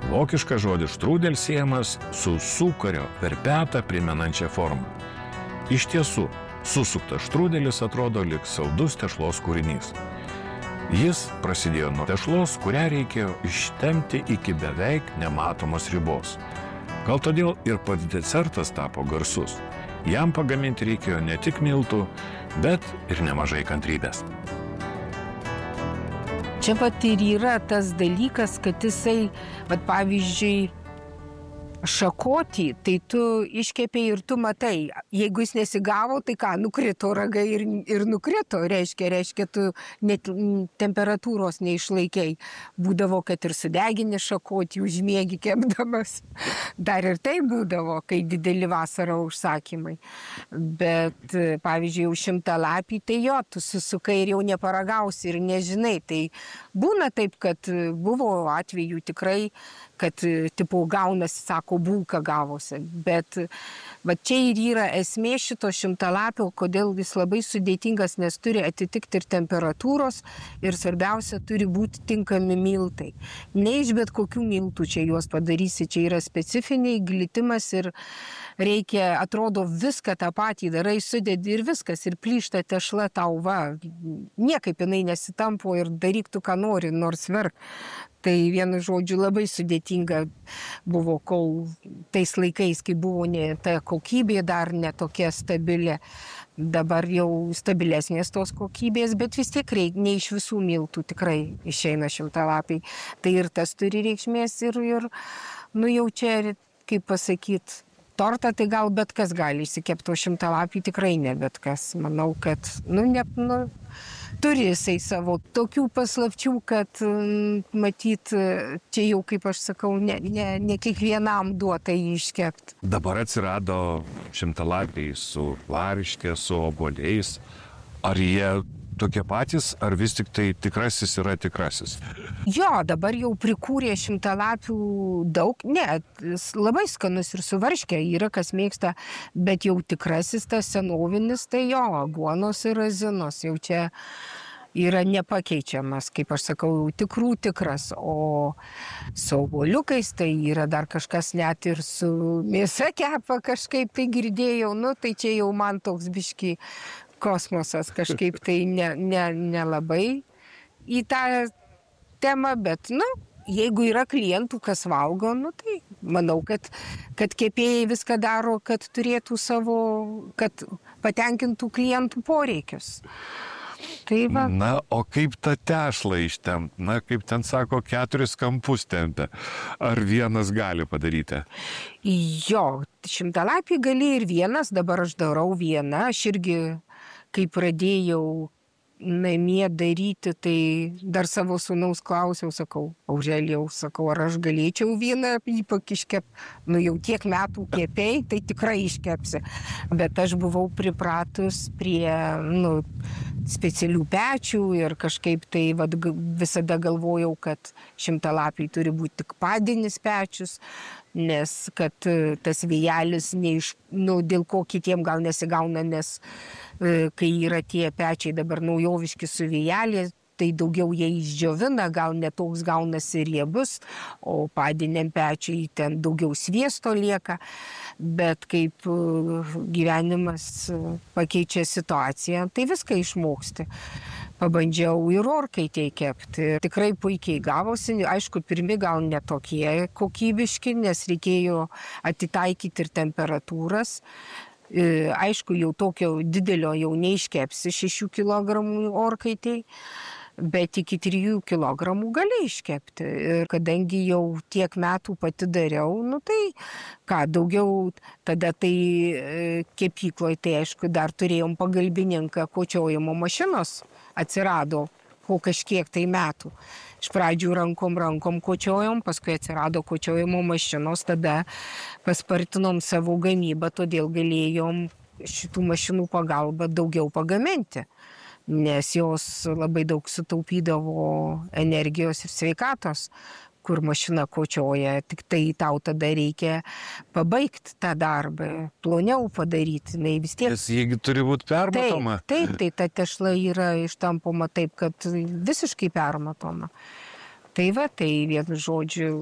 Vokiškas žodis štrūdel siejamas su sūkario per petą primenančia forma. Iš tiesų, susuktas štrūdelis atrodo lyg saldus tešlos kūrinys. Jis prasidėjo nuo tešlos, kurią reikėjo ištempti iki beveik nematomos ribos. Gal todėl ir pats desertas tapo garsus. Jam pagaminti reikėjo ne tik miltų, bet ir nemažai kantrybės. Čia vat ir yra tas dalykas, kad jisai, vat pavyzdžiui, šakotį, tai tu iškepei ir tu matai, jeigu jis nesigavo, tai ką, nukrito ragai ir nukrito, reiškia, tu net temperatūros neišlaikiai. Būdavo, kad ir sudegini šakotį, užmiegi kepdamas. Dar ir tai būdavo, kai dideli vasaro užsakymai. Bet, pavyzdžiui, jau 100 lapį, tai jo, tu susukai ir jau neparagausi ir nežinai. Tai būna taip, kad buvo atvejų tikrai, kad tipo gaunasi, sako, bulka gavosi. Bet va čia ir yra esmė šito 100-lapio, kodėl jis labai sudėtingas, nes turi atitikti ir temperatūros ir svarbiausia turi būti tinkami miltai. Ne iš bet kokių miltų čia juos padarysi, čia yra specifiniai, glitimas ir reikia, atrodo, viską tą patį darai, sudedi ir viskas, ir plyšta tešla tau, va, niekaip jinai nesitampo ir daryk tu, ką nori, nors verk. Tai vienu žodžiu labai sudėtinga buvo, kol tais laikais, kai buvo ta kokybė dar netokia stabili. Dabar jau stabilesnės tos kokybės, bet vis tiek ne iš visų miltų tikrai išeina 100-lapiai. Tai ir tas turi reikšmės ir nu jau čia, kaip pasakyt, tortą tai gal bet kas gali išsikepti, o 100-lapį tikrai ne bet kas. Manau, kad, turi jisai savo tokių paslapčių, kad matyt, čia jau, kaip aš sakau, ne kiekvienam duota jį iškepti. Dabar atsirado 100-lapiai su varške, su obuoliais. Ar jie tokie patys, ar vis tik tai tikrasis yra tikrasis? Jo, dabar jau prikūrė 100-lapių daug. Ne, labai skanus ir su varške, yra kas mėgsta, bet jau tikrasis tas senovinis, tai jo, aguonos ir razinos jau čia yra nepakeičiamas, kaip aš sakau, tikras, o su obuoliukais tai yra dar kažkas net ir su mėsa kepa kažkaip, tai girdėjau, tai čia jau man toks biški kosmosas, kažkaip tai nelabai į tą temą, bet, jeigu yra klientų, kas valgo, tai manau, kad kepėjai viską daro, kad turėtų savo, kad patenkintų klientų poreikius. Tai va. O kaip tą tešlą ištempt? Kaip ten sako, 4 kampus tempia. Ar vienas gali padaryti? Jo, 100-lapį gali ir vienas, dabar aš darau vieną. Aš irgi, kai pradėjau namie daryti, tai dar savo sūnaus klausiau, sakau, Aurelijau, ar aš galėčiau vieną ypač iškepti. Jau tiek metų kepėjai, tai tikrai iškepsi. Bet aš buvau pripratus prie, specialių pečių ir kažkaip tai visada galvojau, kad 100-lapiai turi būti tik padinis pečius, nes kad tas vėjelis dėl ko kitiem gal nesigauna, nes kai yra tie pečiai dabar naujoviški su vėjelė, tai daugiau jie išdžiovina, gal netoks gaunasi riebus, o padiniam pečiai ten daugiau sviesto lieka, bet kaip gyvenimas pakeičia situaciją, tai viską išmoksti. Pabandžiau ir orkaitėj kepti. Tikrai puikiai gavosi, aišku, pirmi gal netokie kokybiški, nes reikėjo atitaikyti ir temperatūras. Aišku, jau tokio didelio jau neiškepsi 6 kg orkaitėj, bet iki 3 kg gali iškepti. Ir kadangi jau tiek metų pati dariau, tai ką, daugiau tada tai kepykloje, tai aišku, dar turėjom pagalbininką, kočiojimo mašinos atsirado po kažkiek tai metų. Iš pradžių rankom kočiojom, paskui atsirado kočiojimo mašinos, tada paspartinom savo gamybą, todėl galėjom šitų mašinų pagalba daugiau pagaminti, nes jos labai daug sutaupydavo energijos ir sveikatos, kur mašina kočioja, tik tai tau tada reikia pabaigti tą darbą, ploniau padaryti, vis tiek. Nes jeigu turi būti permatoma. Taip, ta tešla yra ištampoma taip, kad visiškai permatoma. Tai va, tai vienu žodžiu,